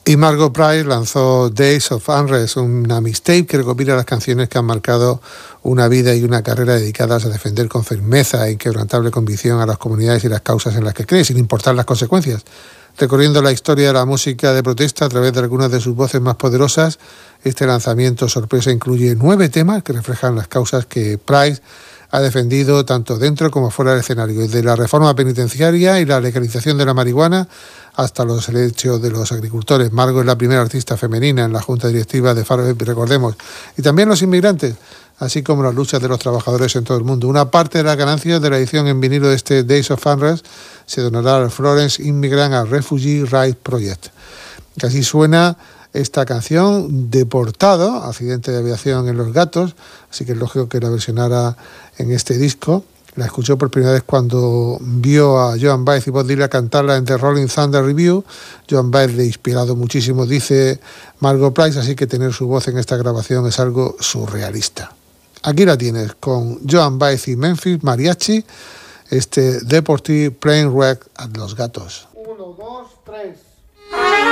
Y Margo Price lanzó Days of Unrest, una mixtape que recopila las canciones que han marcado una vida y una carrera dedicadas a defender con firmeza e inquebrantable convicción a las comunidades y las causas en las que cree, sin importar las consecuencias. Recorriendo la historia de la música de protesta a través de algunas de sus voces más poderosas, este lanzamiento sorpresa incluye 9 temas que reflejan las causas que Price ha defendido tanto dentro como fuera del escenario, desde la reforma penitenciaria y la legalización de la marihuana hasta los derechos de los agricultores. Margo es la primera artista femenina en la junta directiva de Faro, recordemos, y también los inmigrantes, así como las luchas de los trabajadores en todo el mundo. Una parte de las ganancias de la edición en vinilo de este Days of Unrest se donará al Florence Immigrant and Refugee Rights Project. Que así suena esta canción, Deportado, accidente de aviación en Los Gatos, así que es lógico que la versionara en este disco. La escuchó por primera vez cuando vio a Joan Baez y Bob Dylan cantarla en The Rolling Thunder Review. Joan Baez le ha inspirado muchísimo, dice Margo Price, así que tener su voz en esta grabación es algo surrealista. Aquí la tienes con Joan Baez y Memphis Mariachi, este Deportivo Plain Wreck a Los Gatos. 1, 2, 3...